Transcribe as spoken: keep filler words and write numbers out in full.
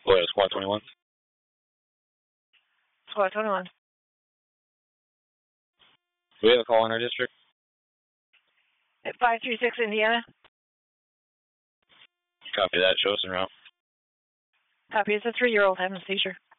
Oh, yeah, Squad twenty-one. Squad twenty-one. Do we have a call in our district? At five three six Indiana. Copy that. Show us en route. Copy. It's a three-year-old having a seizure.